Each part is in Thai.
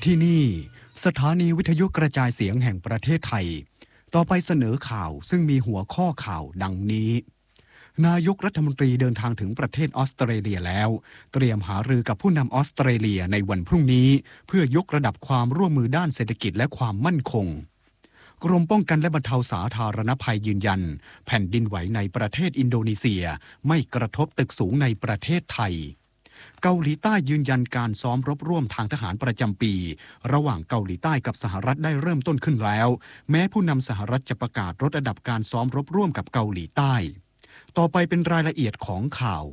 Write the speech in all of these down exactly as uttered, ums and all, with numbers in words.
ที่นี่สถานีวิทยุกระจายเสียงแห่งประเทศไทยต่อไปเสนอข่าวซึ่งมีหัวข้อข่าวดังนี้นายกรัฐมนตรีเดินทางถึงประเทศออสเตรเลียแล้วเตรียมหารือกับผู้นำออสเตรเลียในวันพรุ่งนี้เพื่อยกระดับความร่วมมือด้านเศรษฐกิจและความมั่นคงกรมป้องกันและบรรเทาสาธารณภัยยืนยันแผ่นดินไหวในประเทศอินโดนีเซียไม่กระทบตึกสูงในประเทศไทยเกาหลีใต้ยืนยันการซ้อมรบร่วมทางทหารประจำปีระหว่างเกาหลีใต้กับสหรัฐได้เริ่มต้นขึ้นแล้วแม้ผู้นำสหรัฐจะประกาศลดระดับการซ้อมรบร่วมกับเกาหลีใต้ต่อไปเป็นรายละเอียดของข่า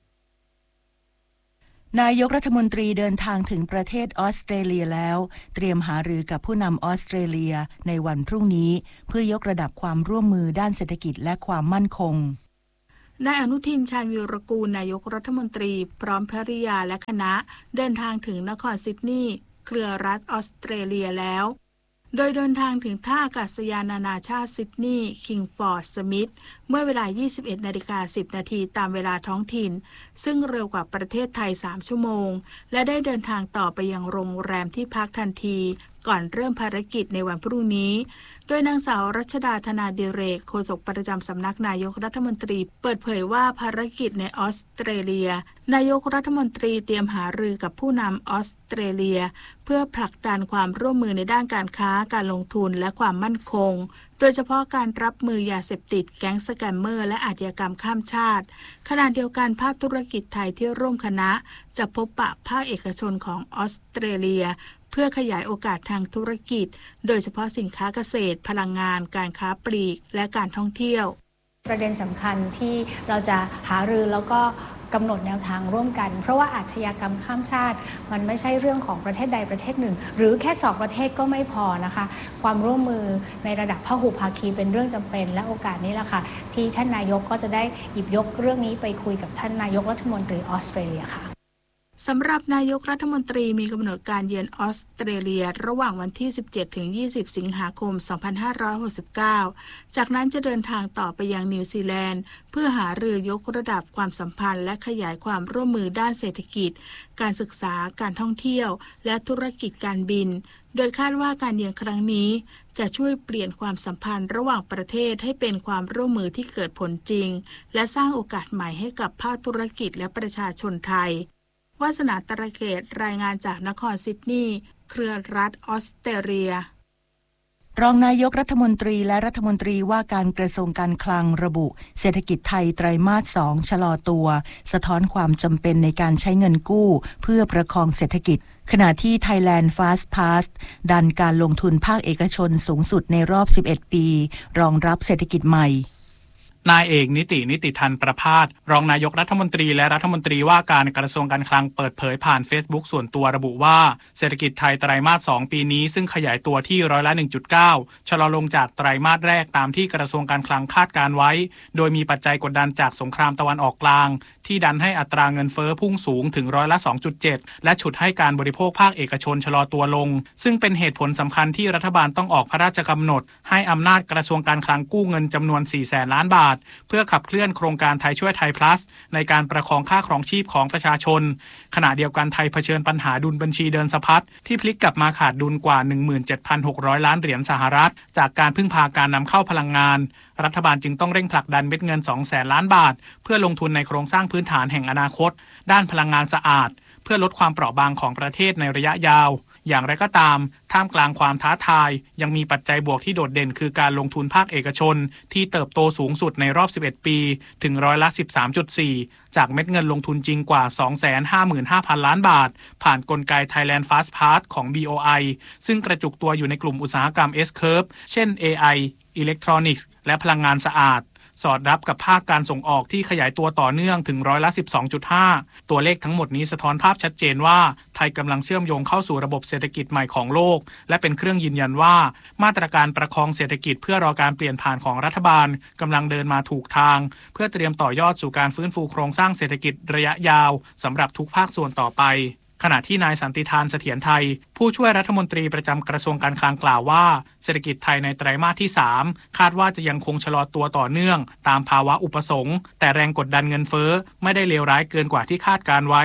วนายกรัฐมนตรีเดินทางถึงประเทศออสเตรเลียแล้วเตรียมหารือกับผู้นำออสเตรเลียในวันพรุ่งนี้เพื่อยกระดับความร่วมมือด้านเศรษฐกิจและความมั่นคงนายอนุทินชาญวีรกูลนายกรัฐมนตรีพร้อมภริยาและคณะเดินทางถึงนครซิดนีย์เครือรัฐออสเตรเลียแล้วโดยเดินทางถึงท่าอากาศยานนานาชาติซิดนีย์คิงฟอร์ดสมิธเมื่อเวลา ยี่สิบเอ็ดนาฬิกาสิบนาทีตามเวลาท้องถิ่นซึ่งเร็วกว่าประเทศไทยสามชั่วโมงและได้เดินทางต่อไปยังโรงแรมที่พักทันทีก่อนเริ่มภารกิจในวันพรุ่งนี้โดยนางสาวรัชดาธนาดิเรกโฆษกประจำสำนักนายกรัฐมนตรีเปิดเผยว่าภารกิจในออสเตรเลียนายกรัฐมนตรีเตรียมหารือกับผู้นำออสเตรเลียเพื่อผลักดันความร่วมมือในด้านการค้าการลงทุนและความมั่นคงโดยเฉพาะการรับมือยาเสพติดแก๊งสแกมเมอร์และอาชญากรรมข้ามชาติขณะเดียวกันภาคธุรกิจไทยที่ร่วมคณะจะพบปะภาคเอกชนของออสเตรเลียเพื่อขยายโอกาสทางธุรกิจโดยเฉพาะสินค้าเกษตรพลังงานการค้าปลีกและการท่องเที่ยวประเด็นสำคัญที่เราจะหารือแล้วก็กำหนดแนวทางร่วมกันเพราะว่าอาชญากรรมข้ามชาติมันไม่ใช่เรื่องของประเทศใดประเทศหนึ่งหรือแค่สองประเทศก็ไม่พอนะคะความร่วมมือในระดับพหุภาคีเป็นเรื่องจำเป็นและโอกาสนี้แหละค่ะที่ท่านนายกก็จะได้หยิบยกเรื่องนี้ไปคุยกับท่านนายกรัฐมนตรีออสเตรเลียค่ะสำหรับนายกรัฐมนตรีมีกำหนดการเยือนออสเตรเลียระหว่างวันที่ สิบเจ็ดถึงยี่สิบ สิงหาคม สองพันห้าร้อยหกสิบเก้า จากนั้นจะเดินทางต่อไปยังนิวซีแลนด์เพื่อหารือยกระดับความสัมพันธ์และขยายความร่วมมือด้านเศรษฐกิจการศึกษาการท่องเที่ยวและธุรกิจการบินโดยคาดว่าการเยือนครั้งนี้จะช่วยเปลี่ยนความสัมพันธ์ระหว่างประเทศให้เป็นความร่วมมือที่เกิดผลจริงและสร้างโอกาสใหม่ให้กับภาคธุรกิจและประชาชนไทยวาสนาตระเกตรายงานจากนครซิดนีย์เครือรัฐออสเตรเลียรองนายกรัฐมนตรีและรัฐมนตรีว่าการกระทรวงการคลังระบุเศรษฐกิจไทยไตรมาสสองชะลอตัวสะท้อนความจำเป็นในการใช้เงินกู้เพื่อประคองเศรษฐกิจขณะที่ Thailand Fast Pass ดันการลงทุนภาคเอกชนสูงสุดในรอบสิบเอ็ดปีรองรับเศรษฐกิจใหม่นายเอกนิตินิติทันประภาสรองนายกรัฐมนตรีและรัฐมนตรีว่าการกระทรวงการคลังเปิดเผยผ่าน Facebook ส่วนตัวระบุว่าเศรษฐกิจไทยไตรมาสสองปีนี้ซึ่งขยายตัวที่ร้อยละ หนึ่งจุดเก้า ชะลอลงจากไตรมาสแรกตามที่กระทรวงการคลังคาดการไว้โดยมีปัจจัยกดดันจากสงครามตะวันออกกลางที่ดันให้อัตราเงินเฟ้อพุ่งสูงถึงร้อยละ สองจุดเจ็ด และฉุดให้การบริโภคภาคเอกชนชะลอตัวลงซึ่งเป็นเหตุผลสำคัญที่รัฐบาลต้องออกพระราชกำหนดให้อำนาจกระทรวงการคลังกู้เงินจำนวน สี่แสนล้านบาทเพื่อขับเคลื่อนโครงการไทยช่วยไทย plus ในการประคองค่าครองชีพของประชาชนขณะเดียวกันไทยเผชิญปัญหาดุลบัญชีเดินสะพัดที่พลิกกลับมาขาดดุลกว่า หนึ่งหมื่นเจ็ดพันหกร้อย ล้านเหรียญสหรัฐจากการพึ่งพาการนำเข้าพลังงานรัฐบาลจึงต้องเร่งผลักดันเม็ดเงิน สองแสนล้านบาทเพื่อลงทุนในโครงสร้างพื้นฐานแห่งอนาคตด้านพลังงานสะอาดเพื่อลดความเปราะบางของประเทศในระยะยาวอย่างไรก็ตามท่ามกลางความท้าทายยังมีปัจจัยบวกที่โดดเด่นคือการลงทุนภาคเอกชนที่เติบโตสูงสุดในรอบสิบเอ็ดปีถึงร้อยละ สิบสามจุดสี่ จากเม็ดเงินลงทุนจริงกว่า สองแสนห้าหมื่นห้าพัน ล้านบาทผ่านกลไก Thailand Fast Pass ของ บี โอ ไอ ซึ่งกระจุกตัวอยู่ในกลุ่มอุตสาหกรรม S-Curve เช่น เอ ไอ Electronics และพลังงานสะอาดสอดรับกับภาคการส่งออกที่ขยายตัวต่อเนื่องถึงร้อยละ สิบสองจุดห้า ตัวเลขทั้งหมดนี้สะท้อนภาพชัดเจนว่าไทยกำลังเชื่อมโยงเข้าสู่ระบบเศรษฐกิจใหม่ของโลกและเป็นเครื่องยืนยันว่ามาตรการประคองเศรษฐกิจเพื่อรอการเปลี่ยนผ่านของรัฐบาลกำลังเดินมาถูกทางเพื่อเตรียมต่อยอดสู่การฟื้นฟูโครงสร้างเศรษฐกิจระยะยาวสำหรับทุกภาคส่วนต่อไปขณะที่นายสันติธานเสถียรไทยผู้ช่วยรัฐมนตรีประจำกระทรวงการคลังกล่าวว่าเศรษฐกิจไทยในไตรมาสที่สามคาดว่าจะยังคงชะลอตัวต่อเนื่องตามภาวะอุปสงค์แต่แรงกดดันเงินเฟ้อไม่ได้เลวร้ายเกินกว่าที่คาดการไว้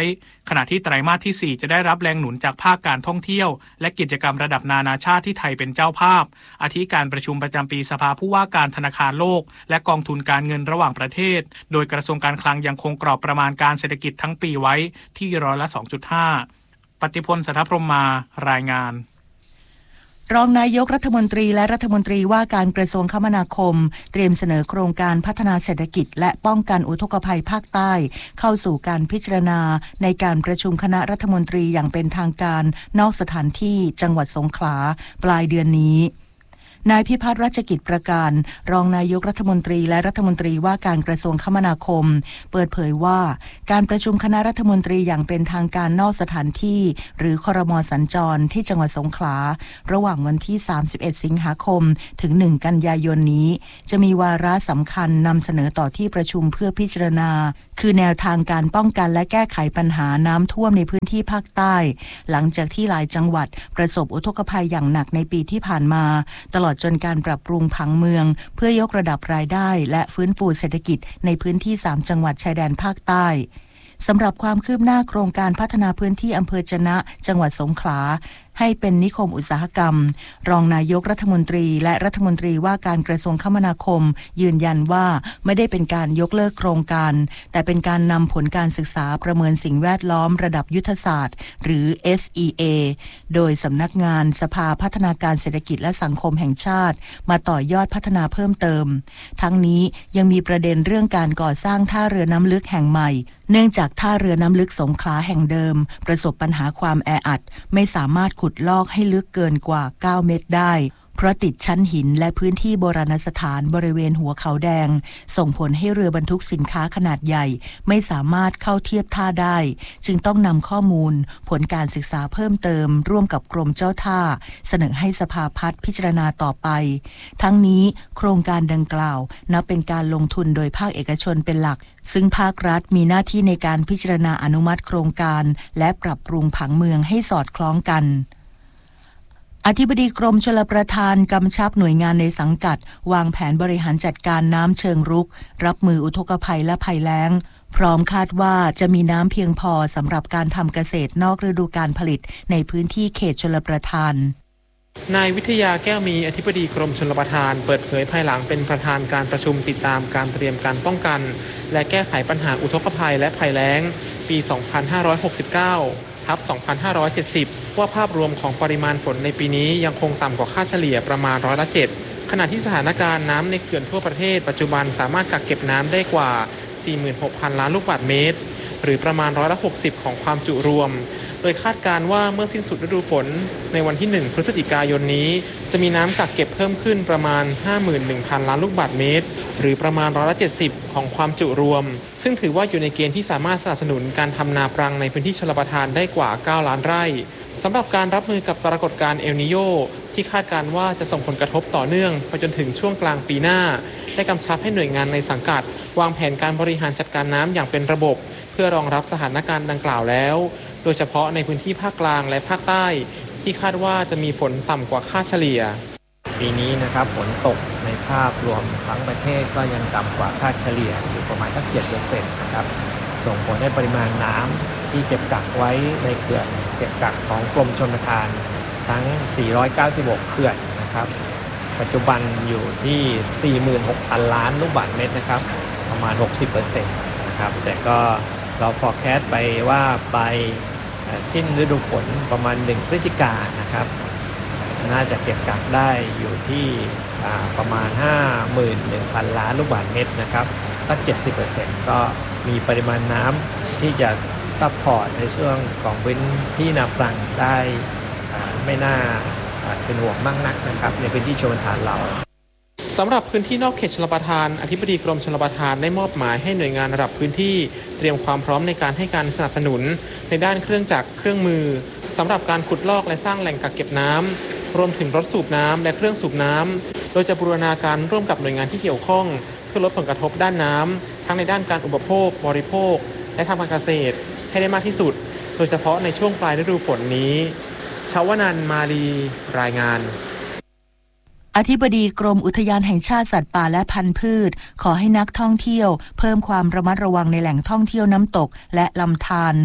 ขณะที่ไตรมาสที่สี่จะได้รับแรงหนุนจากภาคการท่องเที่ยวและกิจกรรมระดับนานาชาติที่ไทยเป็นเจ้าภาพอาทิการประชุมประจำปีสภาผู้ว่าการธนาคารโลกและกองทุนการเงินระหว่างประเทศโดยกระทรวงการคลังยังคงกรอบประมาณการเศรษฐกิจทั้งปีไว้ที่ร้อยละ สองจุดห้า ปฏิพล สัทธพรหมารายงานรองนายกรัฐมนตรีและรัฐมนตรีว่าการกระทรวงคมนาคมเตรียมเสนอโครงการพัฒนาเศรษฐกิจและป้องกันอุทกภัยภาคใต้เข้าสู่การพิจารณาในการประชุมคณะรัฐมนตรีอย่างเป็นทางการนอกสถานที่จังหวัดสงขลาปลายเดือนนี้นายพิพัฒน์รัชกิจประการรองนายกรัฐมนตรีและรัฐมนตรีว่าการกระทรวงคมนาคมเปิดเผยว่าการประชุมคณะรัฐมนตรีอย่างเป็นทางการนอกสถานที่หรือครม.สัญจรที่จังหวัดสงขลาระหว่างวันที่สามสิบเอ็ดสิงหาคมถึงหนึ่งกันยายนนี้จะมีวาระสำคัญนำเสนอต่อที่ประชุมเพื่อพิจารณาคือแนวทางการป้องกันและแก้ไขปัญหาน้ำท่วมในพื้นที่ภาคใต้หลังจากที่หลายจังหวัดประสบอุทกภัยอย่างหนักในปีที่ผ่านมาตลอดจนการปรับปรุงผังเมืองเพื่อยกระดับรายได้และฟื้นฟูเศรษฐกิจในพื้นที่สามจังหวัดชายแดนภาคใต้สำหรับความคืบหน้าโครงการพัฒนาพื้นที่อำเภอจะนะจังหวัดสงขลาให้เป็นนิคมอุตสาหกรรมรองนายกรัฐมนตรีและรัฐมนตรีว่าการกระทรวงคมนาคมยืนยันว่าไม่ได้เป็นการยกเลิกโครงการแต่เป็นการนำผลการศึกษาประเมินสิ่งแวดล้อมระดับยุทธศาสตร์หรือ เอส อี เอ โดยสำนักงานสภาพัฒนาการเศรษฐกิจและสังคมแห่งชาติมาต่อยอดพัฒนาเพิ่มเติมทั้งนี้ยังมีประเด็นเรื่องการก่อสร้างท่าเรือน้ำลึกแห่งใหม่เนื่องจากท่าเรือน้ำลึกสงขลาแห่งเดิมประสบปัญหาความแออัดไม่สามารถขุดลอกให้ลึกเกินกว่าเก้าเมตรได้เพราะติดชั้นหินและพื้นที่โบราณสถานบริเวณหัวเขาแดงส่งผลให้เรือบรรทุกสินค้าขนาดใหญ่ไม่สามารถเข้าเทียบท่าได้จึงต้องนำข้อมูลผลการศึกษาเพิ่มเติมร่วมกับกรมเจ้าท่าเสนอให้สภาพัฒน์พิจารณาต่อไปทั้งนี้โครงการดังกล่าวนับเป็นการลงทุนโดยภาคเอกชนเป็นหลักซึ่งภาครัฐมีหน้าที่ในการพิจารณาอนุมัติโครงการและปรับปรุงผังเมืองให้สอดคล้องกันอธิบดีกรมชลประทานกำชับหน่วยงานในสังกัดวางแผนบริหารจัดการน้ำเชิงรุกรับมืออุทกภัยและภัยแล้งพร้อมคาดว่าจะมีน้ำเพียงพอสำหรับการทำเกษตรนอกฤดูกาลผลิตในพื้นที่เขตชลประทานนายวิทยาแก้วมีอธิบดีกรมชลประทานเปิดเผยภายหลังเป็นประธานการประชุมติดตามการเตรียมการป้องกันและแก้ไขปัญหาอุทกภัยและภัยแล้งปี สองพันห้าร้อยหกสิบเก้า ทับ สองพันห้าร้อยเจ็ดสิบ ว่าภาพรวมของปริมาณฝนในปีนี้ยังคงต่ำกว่าค่าเฉลี่ยประมาณร้อยละเจ็ดขณะที่สถานการณ์น้ำในเขื่อนทั่วประเทศปัจจุบันสามารถกักเก็บน้ำได้กว่า สี่หมื่นหกพัน ล้านลูกบาศก์เมตรหรือประมาณร้อยละหกสิบของความจุรวมโดยคาดการณ์ว่าเมื่อสิ้นสุดฤดูฝนในวันที่หนึ่งพฤศจิกายนนี้จะมีน้ำกักเก็บเพิ่มขึ้นประมาณ ห้าหมื่นหนึ่งพัน ล้านลูกบาศก์เมตรหรือประมาณร้อยละเจ็ดสิบของความจุรวมซึ่งถือว่าอยู่ในเกณฑ์ที่สามารถสนับสนุนการทำนาปรังในพื้นที่ชลประทานได้กว่าเก้าล้านไร่สำหรับการรับมือกับปรากฏการณ์เอลนิโญที่คาดการณ์ว่าจะส่งผลกระทบต่อเนื่องไปจนถึงช่วงกลางปีหน้าได้กำชับให้หน่วยงานในสังกัดวางแผนการบริหารจัดการน้ำอย่างเป็นระบบเพื่อรองรับสถานการณ์ดังกล่าวแล้วโดยเฉพาะในพื้นที่ภาคกลางและภาคใต้ที่คาดว่าจะมีฝนต่ำกว่าค่าเฉลี่ยปีนี้นะครับฝนตกในภาพรวมทั้งประเทศก็ยังต่ำกว่าค่าเฉลี่ยอยู่ประมาณสัก เจ็ดเปอร์เซ็นต์ นะครับส่งผลให้ปริมาณน้ำที่เก็บกักไว้ในเขื่อนเก็บกักของกรมชลประทานทั้งสี่ร้อยเก้าสิบหกเขื่อนนะครับปัจจุบันอยู่ที่ สี่หมื่นหกพัน ล้านลูกบาศก์เมตรนะครับประมาณ หกสิบเปอร์เซ็นต์ นะครับแต่ก็เรา forecast ไปว่าไปสิ้นฤดูฝนประมาณหนึ่งพฤศจิกายนนะครับน่าจะเก็บกักได้อยู่ที่ประมาณ ห้าหมื่นหนึ่งพัน ล้านลูกบาศก์เมตรนะครับสัก เจ็ดสิบเปอร์เซ็นต์ ก็มีปริมาณน้ำที่จะซัพพอร์ตในช่วงของพื้นที่นาปรังได้ไม่น่าเป็นห่วงมากนักนะครับในพื้นที่ชลประทานเราสำหรับพื้นที่นอกเขตชลประทานอธิบดีกรมชลประทานได้มอบหมายให้หน่วยงานระดับพื้นที่เตรียมความพร้อมในการให้การสนับสนุนในด้านเครื่องจักรเครื่องมือสำหรับการขุดลอกและสร้างแหล่งกักเก็บน้ำรวมถึงรถสูบน้ำและเครื่องสูบน้ำโดยจะบูรณาการร่วมกับหน่วยงานที่เกี่ยวข้องเพื่อลดผลกระทบด้านน้ำทั้งในด้านการอุปโภคบริโภคและทางการเกษตรให้ได้มากที่สุดโดยเฉพาะในช่วงปลายฤดูฝนนี้ชวนันท์มาลีรายงานอธิบดีกรมอุทยานแห่งชาติสัตว์ป่าและพันธุ์พืชขอให้นักท่องเที่ยวเพิ่มความระมัดระวังในแหล่งท่องเที่ยวน้ำตกและลำธาร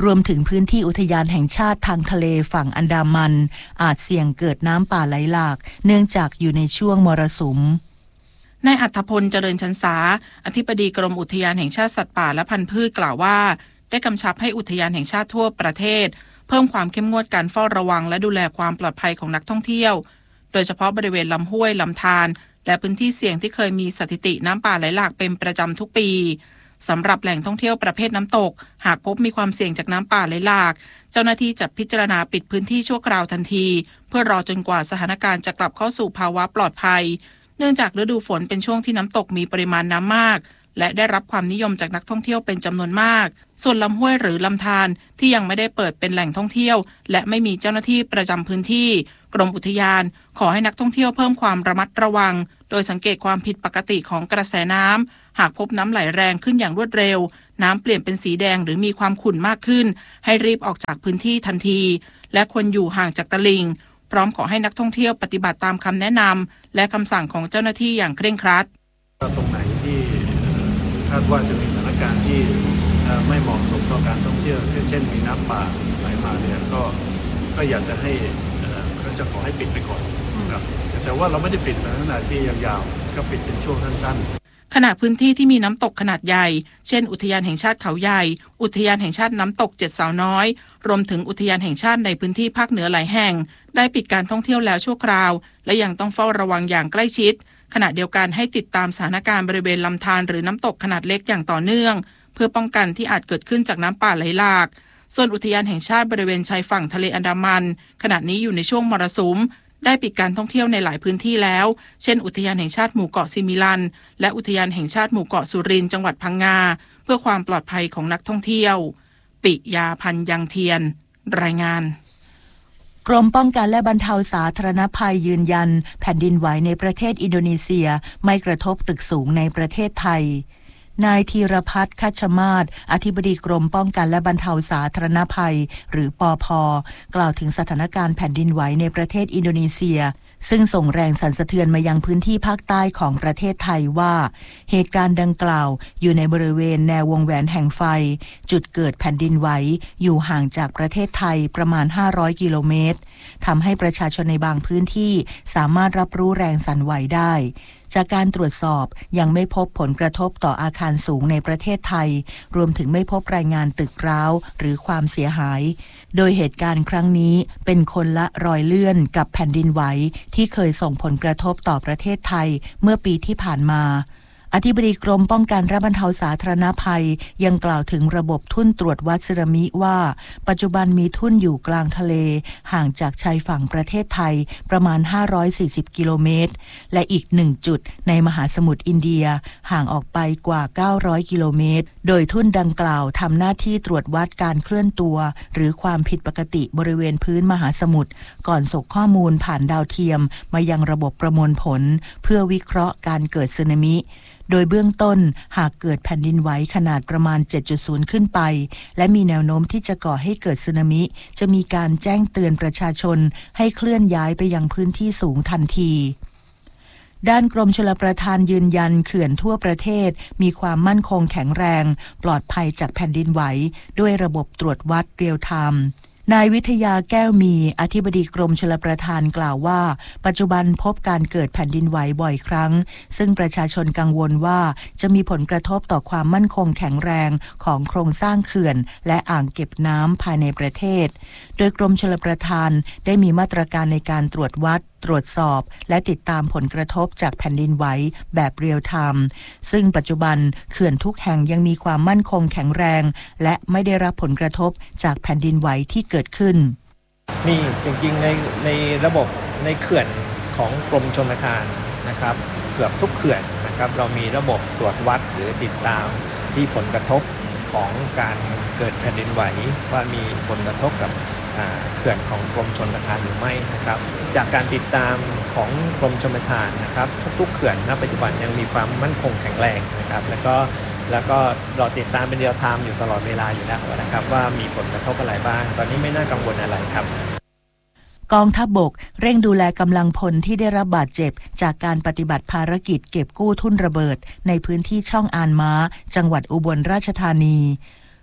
รวมถึงพื้นที่อุทยานแห่งชาติทางทะเลฝั่งอันดามันอาจเสี่ยงเกิดน้ำป่าไหลหลากเนื่องจากอยู่ในช่วงมรสุมนายอัธพลเจริญชันษาอธิบดีกรมอุทยานแห่งชาติสัตว์ป่าและพันธุ์พืชกล่าวว่าได้กำชับให้อุทยานแห่งชาติทั่วประเทศเพิ่มความเข้มงวดการเฝ้าระวังและดูแลความปลอดภัยของนักท่องเที่ยวโดยเฉพาะบริเวณลำห้วยลำธารและพื้นที่เสี่ยงที่เคยมีสถิติน้ำป่าไหลหลากเป็นประจำทุกปีสำหรับแหล่งท่องเที่ยวประเภทน้ำตกหากพบมีความเสี่ยงจากน้ำป่าไหลหลากเจ้าหน้าที่จะพิจารณาปิดพื้นที่ชั่วคราวทันทีเพื่อรอจนกว่าสถานการณ์จะกลับเข้าสู่ภาวะปลอดภัยเนื่องจากฤดูฝนเป็นช่วงที่น้ำตกมีปริมาณน้ำมากและได้รับความนิยมจากนักท่องเที่ยวเป็นจำนวนมากส่วนลำห้วยหรือลำธารที่ยังไม่ได้เปิดเป็นแหล่งท่องเที่ยวและไม่มีเจ้าหน้าที่ประจำพื้นที่กรมอุทยานขอให้นักท่องเที่ยวเพิ่มความระมัดระวังโดยสังเกตความผิดปกติของกระแสน้ำหากพบน้ำไหลแรงขึ้นอย่างรวดเร็วน้ำเปลี่ยนเป็นสีแดงหรือมีความขุ่นมากขึ้นให้รีบออกจากพื้นที่ทันทีและควรอยู่ห่างจากตลิ่งพร้อมขอให้นักท่องเที่ยวปฏิบัติตามคำแนะนำและคำสั่งของเจ้าหน้าที่อย่างเคร่งครัดตรงไหนที่คาดว่าจะมีสถานการณ์ที่ไม่เหมาะสมต่อการท่องเที่ยวเช่นมีน้ำป่าไหลมาเนี่ยก็ก็อยากจะให้ก็จะขอให้ปิดไปก่อนครับแต่ว่าเราไม่ได้ปิดในขณะที่ยาวๆก็ปิดเป็นช่วงสั้นๆขณะพื้นที่ที่มีน้ำตกขนาดใหญ่เช่นอุทยานแห่งชาติเขาใหญ่อุทยานแห่งชาติน้ำตกเจ็ดสาวน้อยรวมถึงอุทยานแห่งชาติในพื้นที่ภาคเหนือหลายแห่งได้ปิดการท่องเที่ยวแล้วชั่วคราวและยังต้องเฝ้าระวังอย่างใกล้ชิดขณะเดียวกันให้ติดตามสถานการณ์บริเวณลำธารหรือน้ำตกขนาดเล็กอย่างต่อเนื่องเพื่อป้องกันที่อาจเกิดขึ้นจากน้ำป่าไหลหลากส่วนอุทยานแห่งชาติบริเวณชายฝั่งทะเลอันดามันขณะนี้อยู่ในช่วงมรสุมได้ปิดการท่องเที่ยวในหลายพื้นที่แล้วเช่นอุทยานแห่งชาติหมู่เกาะซิมิลันและอุทยานแห่งชาติหมู่เกาะสุรินทร์จังหวัดพังงาเพื่อความปลอดภัยของนักท่องเที่ยวปิยาพันธ์ยังเทียนรายงานกรมป้องกันและบรรเทาสาธารณภัยยืนยันแผ่นดินไหวในประเทศอินโดนีเซียไม่กระทบตึกสูงในประเทศไทยนายธีรพัฒน์คัชมาศอธิบดีกรมป้องกันและบรรเทาสาธารณภัยหรือปภ.กล่าวถึงสถานการณ์แผ่นดินไหวในประเทศอินโดนีเซียซึ่งส่งแรงสั่นสะเทือนมายังพื้นที่ภาคใต้ของประเทศไทยว่าเหตุการณ์ดังกล่าวอยู่ในบริเวณแนววงแหวนแห่งไฟจุดเกิดแผ่นดินไหวอยู่ห่างจากประเทศไทยประมาณห้าร้อยกิโลเมตรทำให้ประชาชนในบางพื้นที่สามารถรับรู้แรงสั่นไหวได้จากการตรวจสอบยังไม่พบผลกระทบต่ออาคารสูงในประเทศไทยรวมถึงไม่พบรายงานตึกร้าวหรือความเสียหายโดยเหตุการณ์ครั้งนี้เป็นคนละรอยเลื่อนกับแผ่นดินไหวที่เคยส่งผลกระทบต่อประเทศไทยเมื่อปีที่ผ่านมาอธิบดีกรมป้องกันและบรรเทาสาธารณภัยยังกล่าวถึงระบบทุ่นตรวจวัดสึนามิว่าปัจจุบันมีทุ่นอยู่กลางทะเลห่างจากชายฝั่งประเทศไทยประมาณห้าร้อยสี่สิบกิโลเมตรและอีกหนึ่งจุดในมหาสมุทรอินเดียห่างออกไปกว่าเก้าร้อยกิโลเมตรโดยทุ่นดังกล่าวทำหน้าที่ตรวจวัดการเคลื่อนตัวหรือความผิดปกติบริเวณพื้นมหาสมุทรก่อนส่งข้อมูลผ่านดาวเทียมมายังระบบประมวลผลเพื่อวิเคราะห์การเกิดสึนามิโดยเบื้องต้นหากเกิดแผ่นดินไหวขนาดประมาณ เจ็ดจุดศูนย์ ขึ้นไปและมีแนวโน้มที่จะก่อให้เกิดสึนามิจะมีการแจ้งเตือนประชาชนให้เคลื่อนย้ายไปยังพื้นที่สูงทันทีด้านกรมชลประทานยืนยันเขื่อนทั่วประเทศมีความมั่นคงแข็งแรงปลอดภัยจากแผ่นดินไหวด้วยระบบตรวจวัดเรียลไทม์นายวิทยาแก้วมีอธิบดีกรมชลประทานกล่าวว่าปัจจุบันพบการเกิดแผ่นดินไหวบ่อยครั้งซึ่งประชาชนกังวลว่าจะมีผลกระทบต่อความมั่นคงแข็งแรงของโครงสร้างเขื่อนและอ่างเก็บน้ำภายในประเทศโดยกรมชลประทานได้มีมาตรการในการตรวจวัดตรวจสอบและติดตามผลกระทบจากแผ่นดินไหวแบบเรียลไทม์ซึ่งปัจจุบันเขื่อนทุกแห่งยังมีความมั่นคงแข็งแรงและไม่ได้รับผลกระทบจากแผ่นดินไหวที่เกิดขึ้นมีจริงๆในในระบบในเขื่อนของกรมชลประทานนะครับเกือบทุกเขื่อนนะครับเรามีระบบตรวจวัดหรือติดตามที่ผลกระทบของการเกิดแผ่นดินไหวว่ามีผลกระทบกับเขื่อนของกรมชลประทานหรือไม่นะครับจากการติดตามของกรมชลประทานนะครับทุกๆเขื่อนณปัจจุบันยังมีความมั่นคงแข็งแรงนะครับแล้วก็แล้วก็เราติดตามเป็นเรียลไทม์อยู่ตลอดเวลาอยู่แล้วนะครับว่ามีผลกระทบอะไรบ้างตอนนี้ไม่น่ากังวลอะไรครับกองทัพบกเร่งดูแลกำลังพลที่ได้รับบาดเจ็บจากการปฏิบัติภารกิจเก็บกู้ทุ่นระเบิดในพื้นที่ช่องอานม้าจังหวัดอุบลราชธานี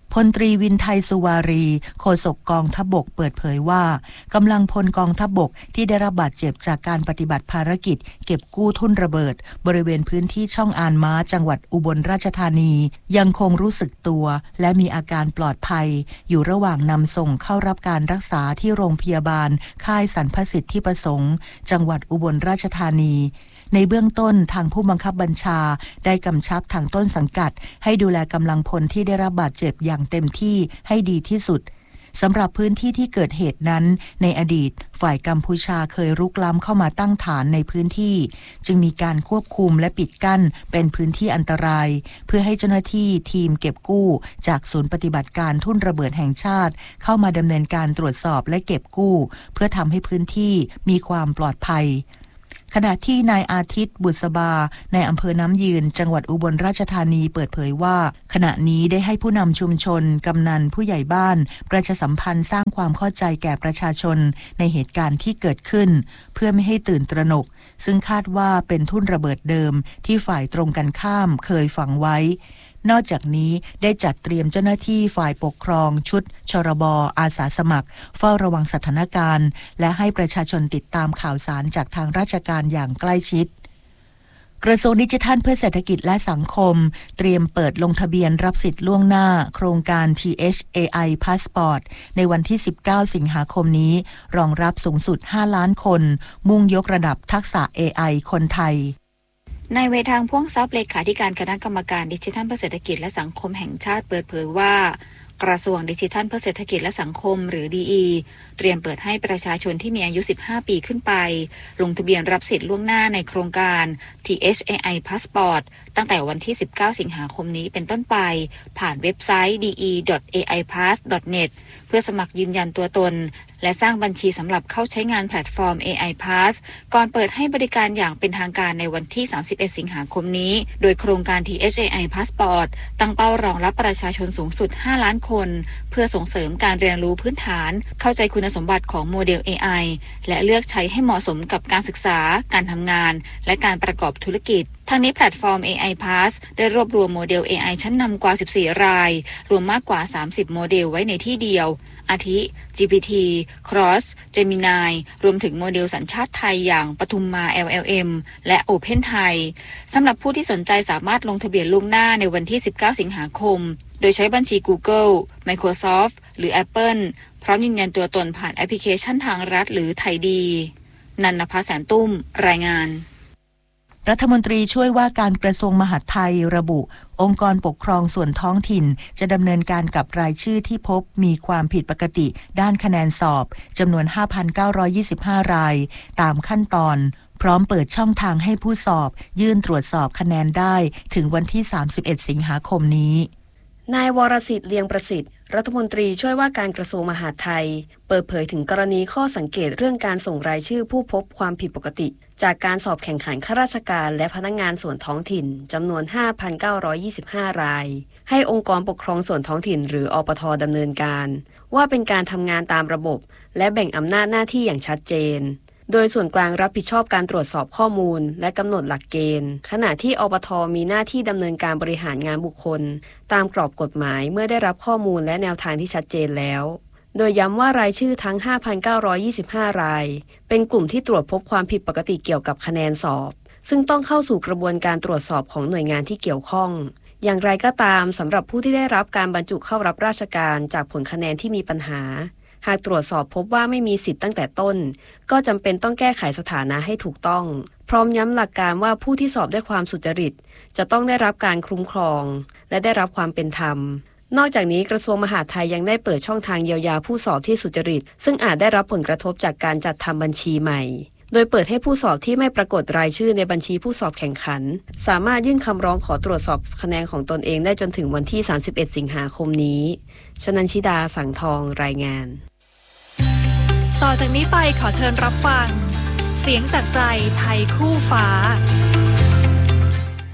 พลตรีวินไทยสุวารีโฆษกกองทัพบกเปิดเผยว่ากำลังพลกองทัพบกที่ได้รับบาดเจ็บจากการปฏิบัติภารกิจเก็บกู้ทุ่นระเบิดบริเวณพื้นที่ช่องอานม้าจังหวัดอุบลราชธานียังคงรู้สึกตัวและมีอาการปลอดภัยอยู่ระหว่างนำส่งเข้ารับการรักษาที่โรงพยาบาลค่ายสรรพสิทธิประสงค์จังหวัดอุบลราชธานีในเบื้องต้นทางผู้บังคับบัญชาได้กำชับทางต้นสังกัดให้ดูแลกำลังพลที่ได้รับบาดเจ็บอย่างเต็มที่ให้ดีที่สุดสำหรับพื้นที่ที่เกิดเหตุนั้นในอดีตฝ่ายกัมพูชาเคยรุกล้ำเข้ามาตั้งฐานในพื้นที่จึงมีการควบคุมและปิดกั้นเป็นพื้นที่อันตรายเพื่อให้เจ้าหน้าที่ทีมเก็บกู้จากศูนย์ปฏิบัติการทุ่นระเบิดแห่งชาติเข้ามาดำเนินการตรวจสอบและเก็บกู้เพื่อทำให้พื้นที่มีความปลอดภัยขณะที่นายอาทิตย์บุษบาในอำเภอน้ำยืนจังหวัดอุบลราชธานีเปิดเผยว่าขณะนี้ได้ให้ผู้นำชุมชนกำนันผู้ใหญ่บ้านประชาสัมพันธ์สร้างความเข้าใจแก่ประชาชนในเหตุการณ์ที่เกิดขึ้นเพื่อไม่ให้ตื่นตระหนกซึ่งคาดว่าเป็นทุ่นระเบิดเดิมที่ฝ่ายตรงกันข้ามเคยฝังไว้นอกจากนี้ได้จัดเตรียมเจ้าหน้าที่ฝ่ายปกครองชุดชรบอาสาสมัครเฝ้าระวังสถานการณ์และให้ประชาชนติดตามข่าวสารจากทางราชการอย่างใกล้ชิดกระทรวงดิจิทัลเพื่อเศรษฐกิจและสังคมเตรียมเปิดลงทะเบียนรับสิทธิ์ล่วงหน้าโครงการ ที เอช เอ ไอ Passport ในวันที่สิบเก้าสิงหาคมนี้รองรับสูงสุดห้าล้านคนมุ่งยกระดับทักษะ เอ ไอ คนไทยนายเวทางพ่วงทรัพย์เลขาธิการคณะกรรมการดิจิทัลเพื่อเศรษฐกิจและสังคมแห่งชาติเปิดเผยว่ากระทรวงดิจิทัลเพื่อเศรษฐกิจและสังคมหรือ ดี อี เตรียมเปิดให้ประชาชนที่มีอายุสิบห้าปีขึ้นไปลงทะเบียนรับสิทธิ์ล่วงหน้าในโครงการ ที เอช เอ ไอ Passport ตั้งแต่วันที่สิบเก้าสิงหาคมนี้เป็นต้นไปผ่านเว็บไซต์ ดี อี ดอท เอ ไอ พาส ดอท เน็ต เพื่อสมัครยืนยันตัวตนและสร้างบัญชีสำหรับเข้าใช้งานแพลตฟอร์ม เอ ไอ Pass ก่อนเปิดให้บริการอย่างเป็นทางการในวันที่สามสิบเอ็ดสิงหาคมนี้โดยโครงการ ที เอช เอ ไอ Passport ตั้งเป้ารองรับประชาชนสูงสุดห้าล้านคนเพื่อส่งเสริมการเรียนรู้พื้นฐานเข้าใจคุณสมบัติของโมเดล เอ ไอ และเลือกใช้ให้เหมาะสมกับการศึกษาการทำงานและการประกอบธุรกิจทางนี้แพลตฟอร์ม เอ ไอ Pass ได้รวบรวมโมเดล เอ ไอ ชั้นนำกว่าสิบสี่รายรวมมากกว่าสามสิบโมเดลไว้ในที่เดียวอาทิ จี พี ที Cross Gemini รวมถึงโมเดลสัญชาติไทยอย่างปทุมมา แอล แอล เอ็ม และ Open Thai สำหรับผู้ที่สนใจสามารถลงทะเบียนล่วงหน้าในวันที่สิบเก้าสิงหาคมโดยใช้บัญชี Google Microsoft หรือ Apple พร้อมยืนยันตัวตนผ่านแอปพลิเคชันทางรัฐหรือไทยดีนันนภาแสนตุ้มรายงานรัฐมนตรีช่วยว่าการกระทรวงมหาดไทยระบุองค์กรปกครองส่วนท้องถิ่นจะดำเนินการกับรายชื่อที่พบมีความผิดปกติด้านคะแนนสอบจำนวน ห้าพันเก้าร้อยยี่สิบห้า รายตามขั้นตอนพร้อมเปิดช่องทางให้ผู้สอบยื่นตรวจสอบคะแนนได้ถึงวันที่สามสิบเอ็ดสิงหาคมนี้นายวรสิทธิ์เลียงประสิทธิ์รัฐมนตรีช่วยว่าการกระทรวงมหาดไทยเปิดเผยถึงกรณีข้อสังเกตเรื่องการส่งรายชื่อผู้พบความผิดปกติจากการสอบแข่งขันข้าราชการและพนักงานส่วนท้องถิ่นจำนวน ห้าพันเก้าร้อยยี่สิบห้า รายให้องค์กรปกครองส่วนท้องถิ่นหรืออปท.ดำเนินการว่าเป็นการทำงานตามระบบและแบ่งอำนาจหน้าที่อย่างชัดเจนโดยส่วนกลางรับผิดชอบการตรวจสอบข้อมูลและกำหนดหลักเกณฑ์ขณะที่อปท.มีหน้าที่ดำเนินการบริหารงานบุคคลตามกรอบกฎหมายเมื่อได้รับข้อมูลและแนวทางที่ชัดเจนแล้วโดยย้ำว่ารายชื่อทั้ง ห้าพันเก้าร้อยยี่สิบห้า รายเป็นกลุ่มที่ตรวจพบความผิดปกติเกี่ยวกับคะแนนสอบซึ่งต้องเข้าสู่กระบวนการตรวจสอบของหน่วยงานที่เกี่ยวข้องอย่างไรก็ตามสำหรับผู้ที่ได้รับการบรรจุเข้ารับราชการจากผลคะแนนที่มีปัญหาหากตรวจสอบพบว่าไม่มีสิทธิ์ตั้งแต่ต้นก็จำเป็นต้องแก้ไขสถานะให้ถูกต้องพร้อมย้ำหลักการว่าผู้ที่สอบด้วยความสุจริตจะต้องได้รับการคุ้มครองและได้รับความเป็นธรรมนอกจากนี้กระทรวงมหาดไทยยังได้เปิดช่องทางเยียวยาผู้สอบที่สุจริตซึ่งอาจได้รับผลกระทบจากการจัดทำบัญชีใหม่โดยเปิดให้ผู้สอบที่ไม่ปรากฏรายชื่อในบัญชีผู้สอบแข่งขันสามารถยื่นคำร้องขอตรวจสอบคะแนนของตนเองได้จนถึงวันที่สามสิบเอ็ดสิงหาคมนี้ชนันชิดาสังทองรายงานต่อจากนี้ไปขอเชิญรับฟังเสียงจากใจไทยคู่ฟ้า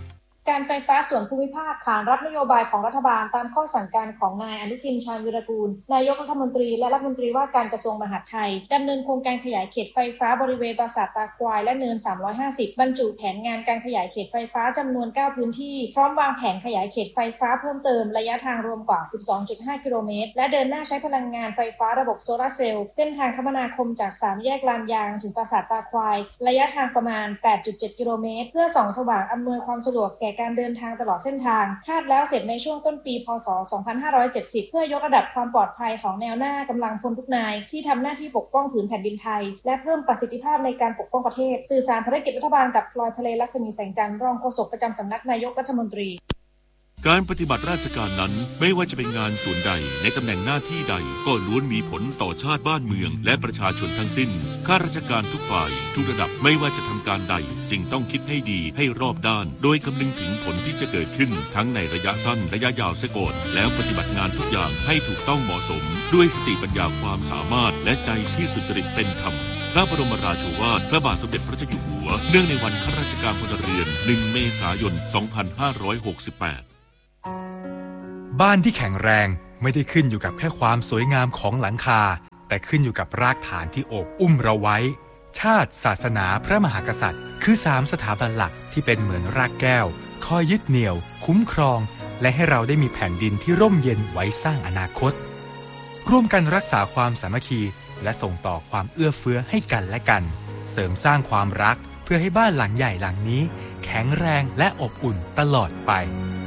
การไฟฟ้าส่วนภูมิภาคขานรับนโยบายของรัฐบาลตามข้อสั่งการของนายอนุทินชาญวีรกูลนายกรัฐมนตรีและรัฐมนตรีว่าการกระทรวงมหาดไทยดำเนินโครงการขยายเขตไฟฟ้าบริเวณปราสาทตาควายและเนินสามร้อยห้าสิบบรรจุแผนงานการขยายเขตไฟฟ้าจำนวนเก้าพื้นที่พร้อมวางแผนขยายเขตไฟฟ้าเพิ่มเติมระยะทางรวมกว่า สิบสองจุดห้า กิโลเมตรและเดินหน้าใช้พลังงานไฟฟ้าระบบโซลาร์เซลล์เส้นทางคมนาคมจากสามแยกลานยางถึงปราสาทตาควายระยะทางประมาณ แปดจุดเจ็ด กิโลเมตรเพื่อส่องสว่างอำนวยความสะดวกแก่การเดินทางตลอดเส้นทางคาดแล้วเสร็จในช่วงต้นปีพ.ศ. สองพันห้าร้อยเจ็ดสิบเพื่อยกระดับความปลอดภัยของแนวหน้ากำลังพลทุกนายที่ทำหน้าที่ปกป้องผืนแผ่นดินไทยและเพิ่มประสิทธิภาพในการปกป้องประเทศสื่อสารภารกิจรัฐบาลกับพลอยทะเลลักษมีแสงจันทร์รองโฆษกประจำสำนักนายกรัฐมนตรีการปฏิบัติราชการนั้นไม่ว่าจะเป็นงานส่วนใดในตำแหน่งหน้าที่ใดก็ล้วนมีผลต่อชาติบ้านเมืองและประชาชนทั้งสิ้นข้าราชการทุกฝ่ายทุกระดับไม่ว่าจะทำการใดจึงต้องคิดให้ดีให้รอบด้านโดยคำนึงถึงผลที่จะเกิดขึ้นทั้งในระยะสั้นระยะยาวเสียก่อนแล้วปฏิบัติงานทุกอย่างให้ถูกต้องเหมาะสมด้วยสติปัญญาความสามารถและใจที่สุจริตเป็นธรรมพระบรมราโชวาทพระบาทสมเด็จพระเจ้าอยู่หัวเนื่องในวันข้าราชการพลเรือนหนึ่งเมษายนสองพันห้าร้อยหกสิบแปดบ้านที่แข็งแรงไม่ได้ขึ้นอยู่กับแค่ความสวยงามของหลังคาแต่ขึ้นอยู่กับรากฐานที่โอบอุ้มเราไว้ชาติศาสนาพระมหากษัตริย์คือสามสถาบันหลักที่เป็นเหมือนรากแก้วคอยยึดเหนี่ยวคุ้มครองและให้เราได้มีแผ่นดินที่ร่มเย็นไว้สร้างอนาคตร่วมกันรักษาความสามัคคีและส่งต่อความเอื้อเฟื้อให้กันและกันเสริมสร้างความรักเพื่อให้บ้านหลังใหญ่หลังนี้แข็งแรงและอบอุ่นตลอดไป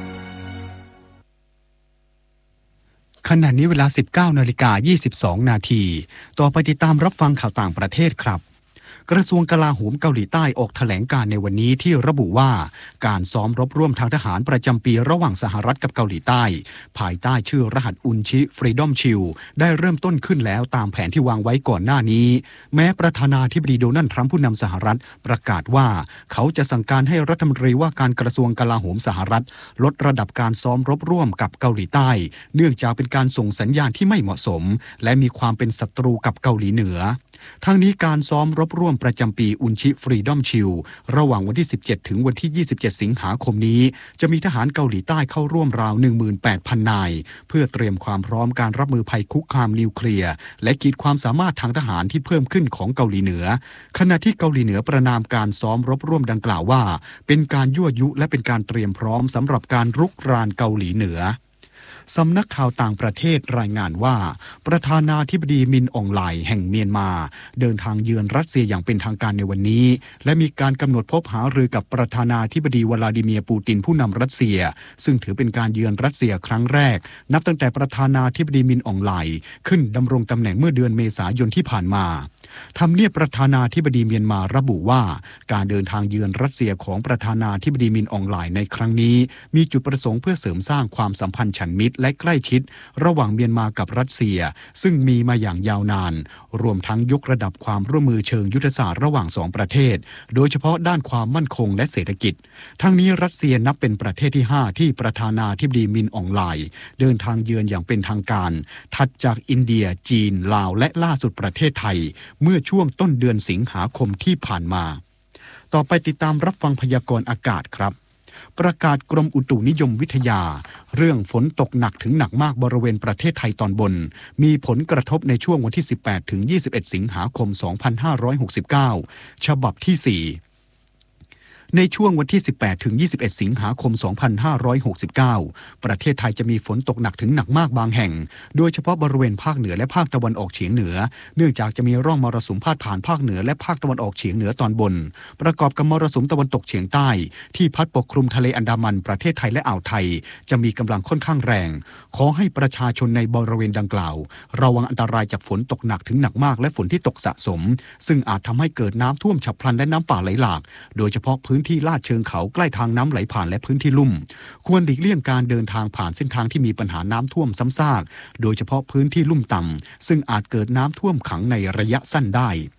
ขณะนี้เวลา สิบเก้านาฬิกายี่สิบสองนาทีต่อไปติดตามรับฟังข่าวต่างประเทศครับกระทรวงกลาโหมเกาหลีใต้ออกแถลงการในวันนี้ที่ระบุว่าการซ้อมรบร่วมทางทหารประจำปีระหว่างสหรัฐกับเกาหลีใต้ภายใต้ชื่อรหัสอุนชิ Freedom Shield ได้เริ่มต้นขึ้นแล้วตามแผนที่วางไว้ก่อนหน้านี้แม้ประธานาธิบดีโดนัลด์ทรัมป์ผู้นำสหรัฐประกาศว่าเขาจะสั่งการให้รัฐมนตรีว่าการกระทรวงกลาโหมสหรัฐลดระดับการซ้อมรบร่วมกับเกาหลีใต้เนื่องจากเป็นการส่งสัญญาณที่ไม่เหมาะสมและมีความเป็นศัตรูกับเกาหลีเหนือทั้งนี้การซ้อมรบร่วมประจำปีอุนชิฟรีดอมชิลระหว่างวันที่สิบเจ็ดถึงวันที่ยี่สิบเจ็ดสิงหาคมนี้จะมีทหารเกาหลีใต้เข้าร่วมราว หนึ่งหมื่นแปดพัน นายเพื่อเตรียมความพร้อมการรับมือภัยคุกคามนิวเคลียร์และขีดความสามารถทางทหารที่เพิ่มขึ้นของเกาหลีเหนือขณะที่เกาหลีเหนือประนามการซ้อมรบร่วมดังกล่าวว่าเป็นการยั่วยุและเป็นการเตรียมพร้อมสำหรับการรุกรานเกาหลีเหนือสำนักข่าวต่างประเทศรายงานว่าประธานาธิบดีมินอองไลน์แห่งเมียนมาเดินทางเยือนรัสเซียอย่างเป็นทางการในวันนี้และมีการกำหนดพบหารือกับประธานาธิบดีวลาดิเมียร์ปูตินผู้นำรัสเซียซึ่งถือเป็นการเยือนรัสเซียครั้งแรกนับตั้งแต่ประธานาธิบดีมินอองไลน์ขึ้นดำรงตำแหน่งเมื่อเดือนเมษายนที่ผ่านมาทำเนียบประธานาธิบดีเมียนมาระบุว่าการเดินทางเยือนรัสเซียของประธานาธิบดีมินอองไลน์ในครั้งนี้มีจุดประสงค์เพื่อเสริมสร้างความสัมพันธ์ฉันมิตรและใกล้ชิดระหว่างเมียนมากับรัสเซียซึ่งมีมาอย่างยาวนานรวมทั้งยกระดับความร่วมมือเชิงยุทธศาสตร์ระหว่างสองประเทศโดยเฉพาะด้านความมั่นคงและเศรษฐกิจทั้งนี้รัสเซียนับเป็นประเทศที่ห้าที่ประธานาธิบดีมินอองไลน์เดินทางเยือนอย่างเป็นทางการถัดจากอินเดียจีนลาวและล่าสุดประเทศไทยเมื่อช่วงต้นเดือนสิงหาคมที่ผ่านมาต่อไปติดตามรับฟังพยากรณ์อากาศครับประกาศกรมอุตุนิยมวิทยาเรื่องฝนตกหนักถึงหนักมากบริเวณประเทศไทยตอนบนมีผลกระทบในช่วงวันที่สิบแปดถึงยี่สิบเอ็ดสิงหาคมสองพันห้าร้อยหกสิบเก้าฉบับที่สี่ในช่วงวันที่สิบแปดถึงยี่สิบเอ็ดสิงหาคมสองพันห้าร้อยหกสิบเก้าประเทศไทยจะมีฝนตกหนักถึงหนักมากบางแห่งโดยเฉพาะบริเวณภาคเหนือและภาคตะวันออกเฉียงเหนือเนื่องจากจะมีร่องมรสุมพาดผ่านภาคเหนือและภาคตะวันออกเฉียงเหนือตอนบนประกอบกับมรสุมตะวันตกเฉียงใต้ที่พัดปกคลุมทะเลอันดามันประเทศไทยและอ่าวไทยจะมีกำลังค่อนข้างแรงขอให้ประชาชนในบริเวณดังกล่าวระวังอันตรายจากฝนตกหนักถึงหนักมากและฝนที่ตกสะสมซึ่งอาจทำให้เกิดน้ำท่วมฉับพลันและน้ำป่าไหลหลากโดยเฉพาะพื้นที่ลาดเชิงเขาใกล้ทางน้ำไหลผ่านและพื้นที่ลุ่มควรหลีกเลี่ยงการเดินทางผ่านเส้นทางที่มีปัญหาน้ำท่วมซ้ำซากโดยเฉพาะพื้นที่ลุ่มต่ำซึ่งอาจเกิดน้ำท่วมขังในระยะสั้นได้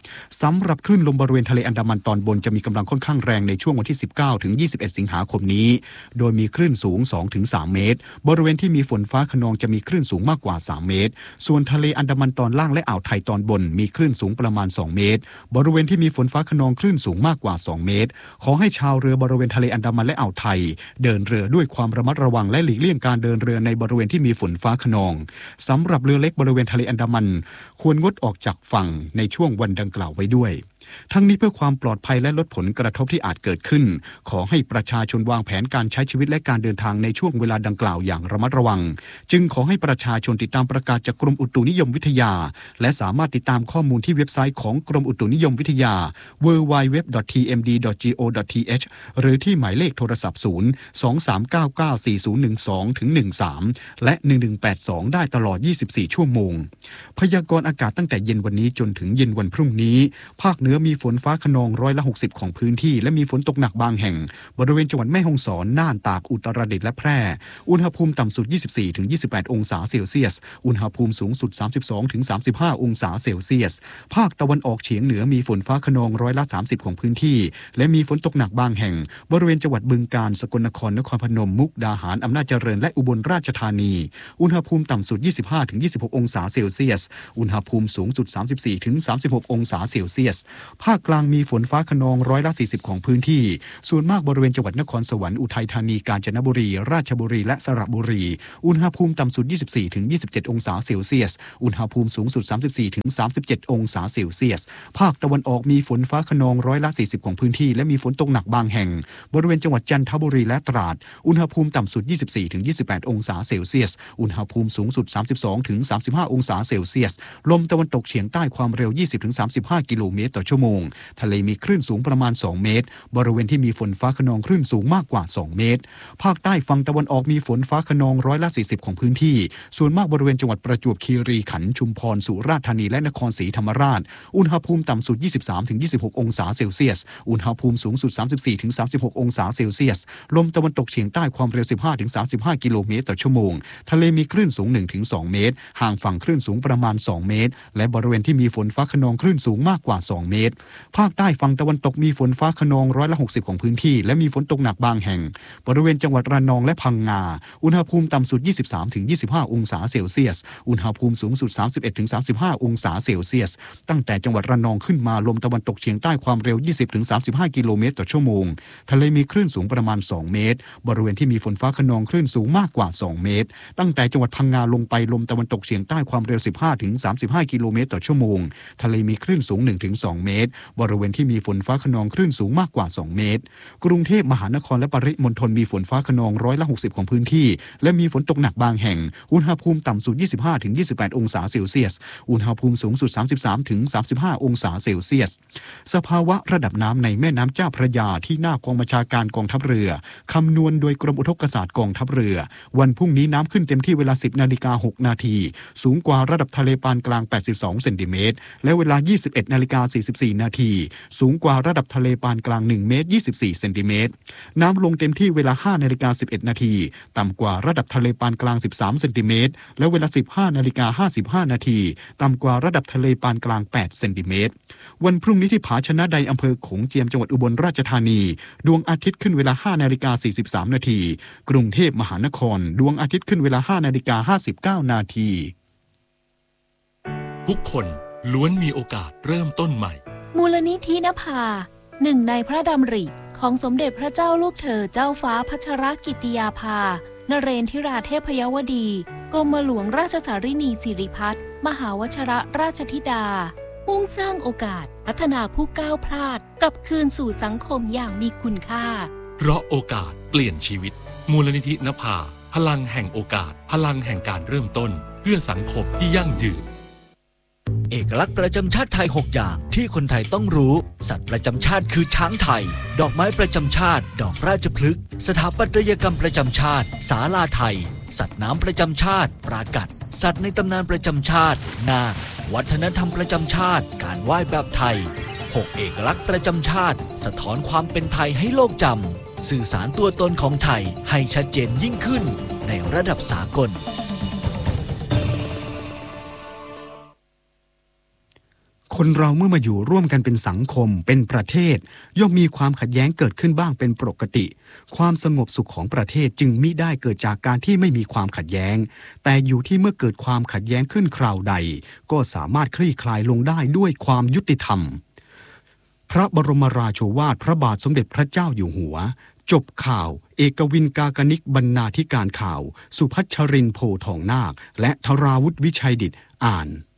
สำหรับคลื่นลมบริเวณทะเลอันดามันตอนบนจะมีกำลังค่อนข้างแรงในช่วงวันที่สิบเก้าถึงยี่สิบเอ็ดสิงหาคมนี้โดยมีคลื่นสูง สองถึงสาม เมตรบริเวณที่มีฝนฟ้าคะนองจะมีคลื่นสูงมากกว่าสามเมตรส่วนทะเลอันดามันตอนล่างและอ่าวไทยตอนบนมีคลื่นสูงประมาณสองเมตรบริเวณที่มีฝนฟ้าคะนองคลื่นสูงมากกว่าสองเมตรขอให้ชาวเรือบริเวณทะเลอันดามันและอ่าวไทยเดินเรือด้วยความระมัดระวังและหลีกเลี่ยงการเดินเรือในบริเวณที่มีฝนฟ้าคะนองสำหรับเรือเล็กบริเวณทะเลอันดามันควรงดออกจากฝั่งในช่วงวันดังกล่าวไว้ด้วยทั้งนี้เพื่อความปลอดภัยและลดผลกระทบที่อาจเกิดขึ้นขอให้ประชาชนวางแผนการใช้ชีวิตและการเดินทางในช่วงเวลาดังกล่าวอย่างระมัดระวังจึงขอให้ประชาชนติดตามประกาศจากกรมอุตุนิยมวิทยาและสามารถติดตามข้อมูลที่เว็บไซต์ของกรมอุตุนิยมวิทยา ดับเบิลยู ดับเบิลยู ดับเบิลยู ดอท ที เอ็ม ดี ดอท จี โอ ดอท ที เอช หรือที่หมายเลขโทรศัพท์ศูนย์ สอง สาม เก้า เก้า สี่ ศูนย์ หนึ่ง สอง ถึง หนึ่ง สาม และ หนึ่ง หนึ่ง แปด สอง ได้ตลอดยี่สิบสี่ชั่วโมงพยากรณ์อากาศตั้งแต่เย็นวันนี้จนถึงเย็นวันพรุ่งนี้ภาคเหนือมีฝนฟ้าคะนองร้อยละหกสิบของพื้นที่และมีฝนตกหนักบางแห่งบริเวณจังหวัดแม่ฮ่องสอนน่านตากอุตรดิตถ์และแพร่อุณหภูมิต่ำสุด ยี่สิบสี่ถึงยี่สิบแปด องศาเซลเซียสอุณหภูมิสูงสุด สามสิบสองถึงสามสิบห้า องศาเซลเซียสภาคตะวันออกเฉียงเหนือมีฝนฟ้าคะนองร้อยละสามสิบของพื้นที่และมีฝนตกหนักบางแห่งบริเวณจังหวัดบึงกาฬสกลนครนครพนมมุกดาหารอำนาจเจริญและอุบลราชธานีอุณหภูมิต่ำสุด ยี่สิบห้าถึงยี่สิบหก องศาเซลเซียสอุณหภูมิสูงสุด สามสิบสี่ถึงสามสิบหก องศาเซลเซียสภาคกลางมีฝนฟ้าคะนองร้อยละสี่สิบของพื้นที่ส่วนมากบริเวณจังหวัดนครสวรรค์อุทัยธานีกาญจนบุรีราชบุรีและสระบุรีอุณหภูมิต่ำสุด ยี่สิบสี่ถึงยี่สิบเจ็ด องศาเซลเซียสอุณหภูมิสูงสุด สามสิบสี่ถึงสามสิบเจ็ด องศาเซลเซียสภาคตะวันออกมีฝนฟ้าคะนองร้อยละสี่สิบของพื้นที่และมีฝนตกหนักบางแห่งบริเวณจังหวัดจันทบุรีและตราดอุณหภูมิต่ำสุด ยี่สิบสี่ถึงยี่สิบแปด องศาเซลเซียสอุณหภูมิสูงสุด สามสิบสองถึงสามสิบห้า องศาเซลเซียสลมตะวันตกเฉียงใต้ความเร็ว ยี่สิบถึงสามสิบห้า กิโลเมตรต่อชั่วโมงทะเลมีคลื่นสูงประมาณสองเมตรบริเวณที่มีฝนฟ้าคะนองคลื่นสูงมากกว่าสองเมตรภาคใต้ฝั่งตะวันออกมีฝนฟ้าคะนองร้อยละสี่สิบของพื้นที่ส่วนมากบริเวณจังหวัดประจวบคีรีขันธ์ชุมพรสุราษฎร์ธานีและนครศรีธรรมราชอุณหภูมิต่ำสุด ยี่สิบสามถึงยี่สิบหก องศาเซลเซียสอุณหภูมิสูงสุด สามสิบสี่ถึงสามสิบหก องศาเซลเซียสลมตะวันตกเฉียงใต้ความเร็ว สิบห้าถึงสามสิบห้า กิโลเมตรต่อชั่วโมงทะเลมีคลื่นสูง หนึ่งถึงสอง เมตรห่างฝั่งคลื่นสูงประมาณสองเมตรและบริเวณที่มีฝนฟ้าคะนองคลื่นสูงมากกว่าสองเมตรภาคใต้ฝั่งตะวันตกมีฝนฟ้าคะนองร้อยละหกสิบของพื้นที่และมีฝนตกหนักบางแห่งบริเวณจังหวัดระนองและพังงาอุณหภูมิต่ำสุด ยี่สิบสามถึงยี่สิบห้า องศาเซลเซียสอุณหภูมิสูงสุด สามสิบเอ็ดถึงสามสิบห้า องศาเซลเซียสตั้งแต่จังหวัดระนองขึ้นมาลมตะวันตกเฉียงใต้ความเร็ว ยี่สิบถึงสามสิบห้า กิโลเมตรต่อชั่วโมงทะเลมีคลื่นสูงประมาณสองเมตรบริเวณที่มีฝนฟ้าคะนองคลื่นสูงมากกว่าสองเมตรตั้งแต่จังหวัดพังงาลงไปลมตะวันตกเฉียงใต้ความเร็ว สิบห้าถึงสามสิบห้า กิโลเมตรต่อชั่วโมงทะเลมีคลื่นสูง หนึ่งถึงสอง เมตรบริเวณที่มีฝนฟ้าคะนองคลื่นสูงมากกว่าสองเมตรกรุงเทพมหานครและปริมณฑลมีฝนฟ้าคะนองร้อยละหกสิบของพื้นที่และมีฝนตกหนักบางแห่งอุณหภูมิต่ำสุด ยี่สิบห้าถึงยี่สิบแปด องศาเซลเซียสอุณหภูมิสูงสุด สามสิบสามถึงสามสิบห้า องศาเซลเซียสสภาวะระดับน้ำในแม่น้ำเจ้าพระยาที่หน้ากองบัญชาการกองทัพเรือคำนวณโดยกรมอุทกศาสตร์กองทัพเรือวันพรุ่งนี้น้ำขึ้นเต็มที่เวลา สิบนาฬิกาหกนาทีสูงกว่าระดับทะเลปานกลางแปดสิบสองเซนติเมตรและเวลา ยี่สิบเอ็ดนาฬิกาสี่สิบสี่นาทีสูงกว่าระดับทะเลปานกลางหนึ่งเมตรยี่สิบสี่เซนติเมตรน้ำลงเต็มที่เวลา ห้านาฬิกาสิบเอ็ดนาทีต่ำกว่าระดับทะเลปานกลางสิบสามเซนติเมตรและเวลา สิบห้านาฬิกาห้าสิบห้านาทีต่ำกว่าระดับทะเลปานกลางแปดเซนติเมตรวันพรุ่งนี้ที่ผาชนะใดอำเภอโขงเจียมจังหวัดอุบลราชธานีดวงอาทิตย์ขึ้นเวลา ห้านาฬิกาสี่สิบสามนาทีกรุงเทพมหานครดวงอาทิตย์ขึ้นเวลา ห้านาฬิกาห้าสิบเก้านาทีทุกคนล้วนมีโอกาสเริ่มต้นใหม่มูลนิธินภาหนึ่งในพระดำริของสมเด็จพระเจ้าลูกเธอเจ้าฟ้าพัชรกิติยาภานเรนทิราเทพยวดีกรมหลวงราชสารินีสิริพัฒน์มหาวชรราชธิดามุ่งสร้างโอกาสพัฒนาผู้ก้าวพลาดกลับคืนสู่สังคมอย่างมีคุณค่าเพราะโอกาสเปลี่ยนชีวิตมูลนิธินภาพลังแห่งโอกาสพลังแห่งการเริ่มต้นเพื่อสังคมที่ยั่งยืนเอกลักษณ์ประจำชาติไทยหกอย่างที่คนไทยต้องรู้สัตว์ประจำชาติคือช้างไทยดอกไม้ประจำชาติดอกราชพฤกษ์สถาปัตยกรรมประจำชาติศาลาไทยสัตว์น้ำประจำชาติปรากัดสัตว์ในตำนานประจำชาตินาควัฒนธรรมประจำชาติการไหว้แบบไทยหกเอกลักษณ์ประจำชาติสะท้อนความเป็นไทยให้โลกจำสื่อสารตัวตนของไทยให้ชัดเจนยิ่งขึ้นในระดับสากลโคคนเราเมื่อมาอยู่ร่วมกันเป็นสังคมเป็นประเทศย่อมมีความขัดแย้งเกิดขึ้นบ้างเป็นปกติความสงบสุขของประเทศจึงมิได้เกิดจากการที่ไม่มีความขัดแย้งแต่อยู่ที่เมื่อเกิดความขัดแย้งขึ้นคราวใดก็สามารถคลี่คลายลงได้ด้วยความยุติธรรมพระบรมราโชวาทพระบาทสมเด็จพระเจ้าอยู่หัวจบข่าวเอกวินกากนิกบรรณาธิการข่าวสุพัชรินทร์โพทองนาคและธราวุฒิวิชัยดิษฐ์อ่าน